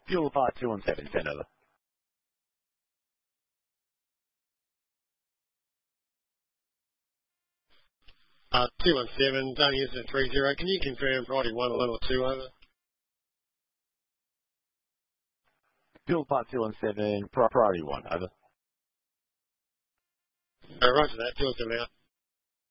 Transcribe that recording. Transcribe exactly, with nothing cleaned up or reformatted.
Fuel five two one seven, send over. Uh, two one seven, Danny is at three zero. Can you confirm Friday one one or two over? Fuel five two one seven, priority one, over. Uh, roger that, two one seven out.